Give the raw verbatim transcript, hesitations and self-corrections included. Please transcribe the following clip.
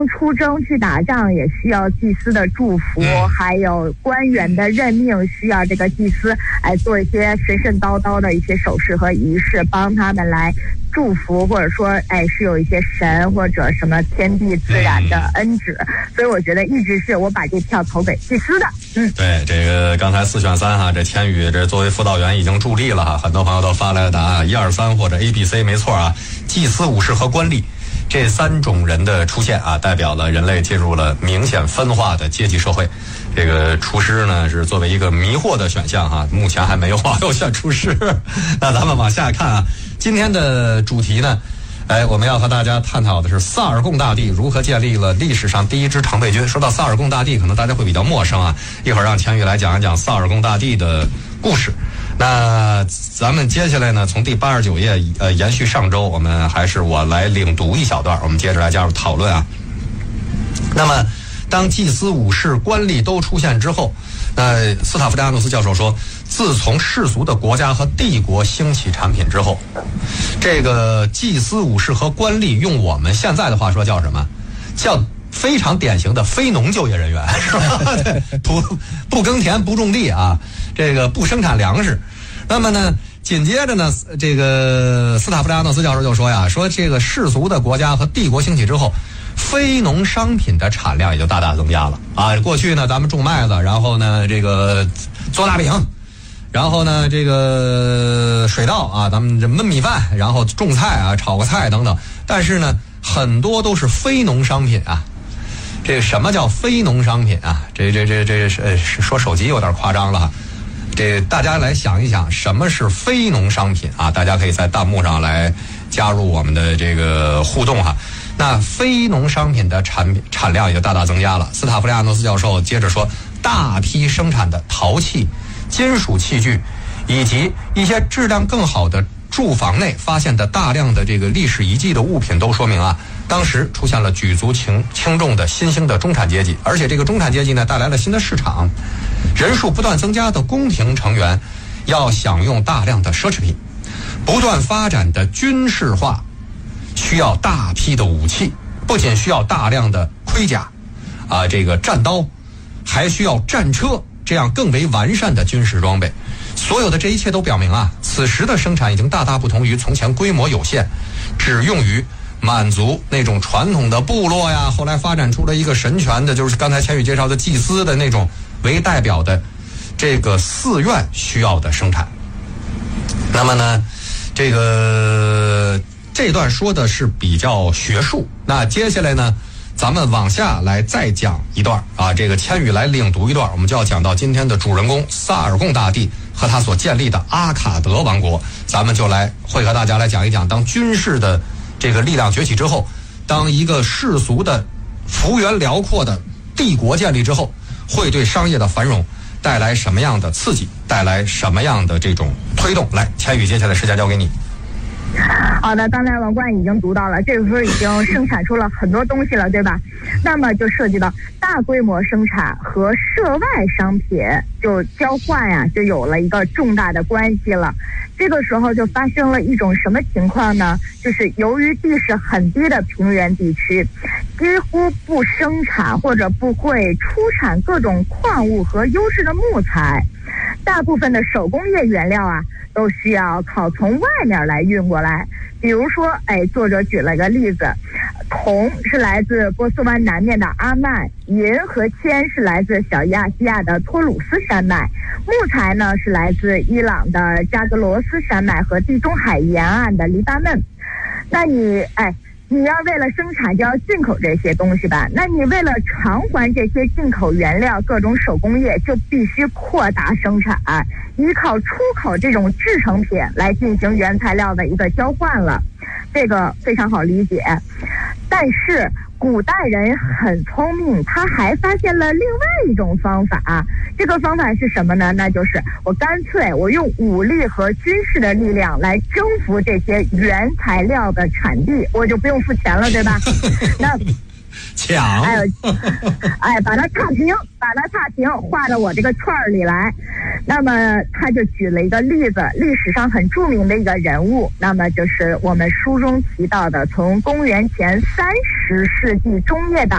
出征去打仗也需要祭司的祝福， 嗯、 还有官员的任命需要这个祭司来做一些神神叨叨的一些手势和仪式，帮他们来祝福，或者说哎是有一些神或者什么天地自然的恩旨，嗯、所以我觉得一直是我把这票投给祭司的。嗯， 对，这个刚才四选三哈，这千羽这作为辅导员已经助力了哈，很多朋友都发来了答案一二三或者 A B C， 没错啊，祭司、武士和官吏。这三种人的出现啊，代表了人类进入了明显分化的阶级社会。这个厨师呢是作为一个迷惑的选项哈，目前还没有网友选厨师。那咱们往下看啊，今天的主题呢，哎，我们要和大家探讨的是萨尔贡大帝如何建立了历史上第一支常备军。说到萨尔贡大帝，可能大家会比较陌生啊，一会儿让千羽来讲一讲萨尔贡大帝的故事。那咱们接下来呢，从第八十九页，呃，延续上周，我们还是我来领读一小段，我们接着来加入讨论啊。那么，当祭司、武士、官吏都出现之后，那斯塔夫利亚诺斯教授说，自从世俗的国家和帝国兴起产品之后，这个祭司、武士和官吏，用我们现在的话说叫什么？叫非常典型的非农就业人员，是吧？不不耕田不种地啊，这个不生产粮食。那么呢，紧接着呢，这个斯塔夫利亚诺斯教授就说呀，说这个世俗的国家和帝国兴起之后，非农商品的产量也就大大增加了啊。过去呢，咱们种麦子，然后呢，这个做大饼，然后呢，这个水稻啊，咱们这焖米饭，然后种菜啊，炒个菜等等。但是呢，很多都是非农商品啊。这个什么叫非农商品啊？这这这这是说手机有点夸张了哈。这大家来想一想，什么是非农商品啊？大家可以在弹幕上来加入我们的这个互动哈。那非农商品的产品产量也就大大增加了。斯塔夫利亚诺斯教授接着说，大批生产的陶器、金属器具，以及一些质量更好的住房内发现的大量的这个历史遗迹的物品，都说明啊，当时出现了举足轻轻重的新兴的中产阶级，而且这个中产阶级呢，带来了新的市场，人数不断增加的宫廷成员要享用大量的奢侈品，不断发展的军事化需要大批的武器，不仅需要大量的盔甲啊，这个战刀，还需要战车，这样更为完善的军事装备。所有的这一切都表明啊，此时的生产已经大大不同于从前规模有限，只用于满足那种传统的部落呀，后来发展出了一个神权的，就是刚才千羽介绍的祭司的那种为代表的这个寺院需要的生产。那么呢，这个这段说的是比较学术，那接下来呢，咱们往下来再讲一段啊，这个千羽来领读一段，我们就要讲到今天的主人公萨尔贡大帝和他所建立的阿卡德王国。咱们就来会和大家来讲一讲，当军事的这个力量崛起之后，当一个世俗的幅员辽阔的帝国建立之后，会对商业的繁荣带来什么样的刺激，带来什么样的这种推动。来，千羽，接下来时间交给你。 好的，刚才王冠已经读到了，这个时候已经生产出了很多东西了，对吧？那么就涉及到大规模生产和涉外商品就交换呀、啊，就有了一个重大的关系了。这个时候就发生了一种什么情况呢？就是由于地势很低的平原地区几乎不生产或者不会出产各种矿物和优质的木材，大部分的手工业原料啊都需要靠从外面来运过来。比如说，哎，作者举了个例子，铜是来自波斯湾南面的阿曼，银和铅是来自小亚细亚的托鲁斯山脉，木材呢是来自伊朗的扎格罗斯山脉和地中海沿岸的黎巴嫩。那你，哎，你要为了生产就要进口这些东西吧，那你为了偿还这些进口原料，各种手工业就必须扩大生产，依靠出口这种制成品来进行原材料的一个交换了。这个非常好理解，但是古代人很聪明，他还发现了另外一种方法。这个方法是什么呢？那就是我干脆我用武力和军事的力量来征服这些原材料的产地，我就不用付钱了，对吧？那抢， 哎，哎，把它踏平，把它踏平，画到我这个圈里来。那么他就举了一个例子，历史上很著名的一个人物，那么就是我们书中提到的，从公元前三十世纪中叶的